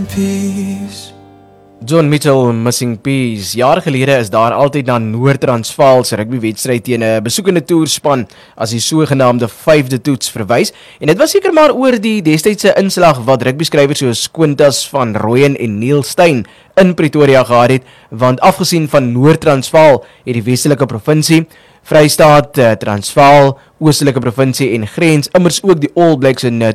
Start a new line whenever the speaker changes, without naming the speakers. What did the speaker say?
Peace.
John Mitchell, Missing Piece. Jare gelede is daar altyd na Noord-Transvaal se rugbywedstryd teen 'n besoekende toerspan as die sogenaamde 5de toets verwys. En dit was seker maar oor die destydse inslag wat rugbyskrywers soos Quintas van Rooyen en Neil Steyn in Pretoria gehad het, want afgesien van Noord-Transvaal het die Westelike Provinsie, Vrystaat, Transvaal, Oostelike Provinsie en Grens immers ook die All Blacks in